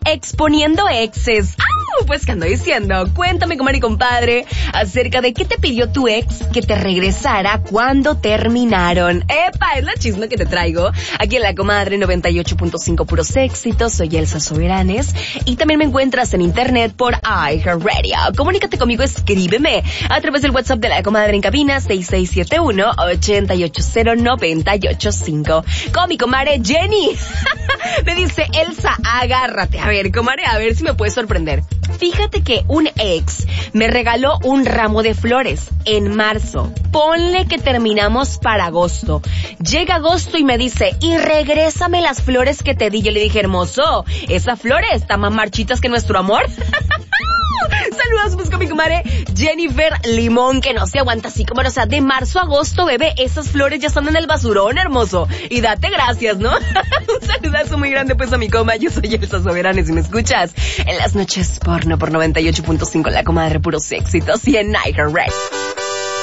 exponiendo exes. Pues, ¿qué ando diciendo? Cuéntame, comadre y compadre, acerca de qué te pidió tu ex que te regresara cuando terminaron. ¡Epa! Es la chisma que te traigo aquí en La Comadre 98.5 puros éxitos. Soy Elsa Soberanes y también me encuentras en internet por iHeartRadio. Comunícate conmigo, escríbeme a través del WhatsApp de La Comadre en cabina 6671-880985. Con mi comadre Jenny. Me dice, Elsa, agárrate. A ver, comadre, a ver si me puedes sorprender. Fíjate que un ex me regaló un ramo de flores en marzo. Ponle que terminamos para agosto. Llega agosto y me dice, y regrésame las flores que te di. Yo le dije, hermoso, esas flores están más marchitas que nuestro amor. Saludos, pues, con mi comadre Jennifer Limón, que no se aguanta así como, o sea, de marzo a agosto, bebé, esas flores ya están en el basurón, hermoso. Y date gracias, ¿no? Un saludazo muy grande, pues, a mi coma. Yo soy Elsa Soberanes y me escuchas en las noches porno por 98.5 La Comadre, puros éxitos, y en iHeartRadio.